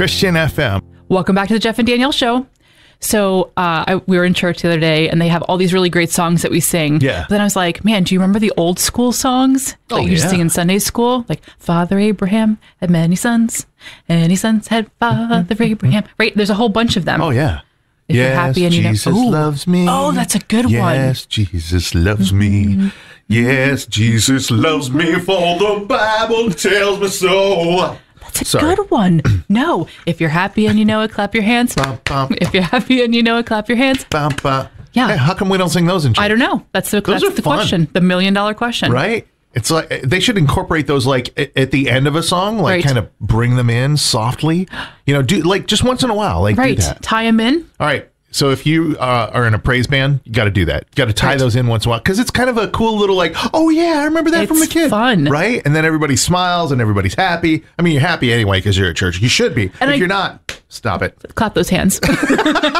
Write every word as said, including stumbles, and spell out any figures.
Christian F M. Welcome back to the Jeff and Danielle Show. So uh, I, we were in church the other day, and they have all these really great songs that we sing. Yeah. But then I was like, man, do you remember the old school songs that Oh, you used yeah. to sing in Sunday school? Like, Father Abraham had many sons, and his sons had Father Abraham. Right? There's a whole bunch of them. Oh, yeah. If yes, you're happy and you know- Jesus Ooh. loves me. Oh, that's a good yes, one. Yes, Jesus loves me. Yes, Jesus loves me, for the Bible tells me so. That's a Sorry. good one. No, if you're happy and you know it, clap your hands. Bum, bum, If you're happy and you know it, clap your hands. bum, bum. Yeah. Hey, how come we don't sing those in church? I don't know. That's the, Those that's are the fun. question. The million dollar question. Right? It's like they should incorporate those like a- at the end of a song, like Right. kind of bring them in softly. You know, do like just once in a while, like Right. do that. Tie them in. All right. So if you uh, are in a praise band, you got to do that. You got to tie Right. those in once in a while because it's kind of a cool little like, oh yeah, I remember that from the It's kid. fun. Right? And then everybody smiles and everybody's happy. I mean, you're happy anyway because you're at church. You should be. And if I- you're not, stop it. Clap those hands.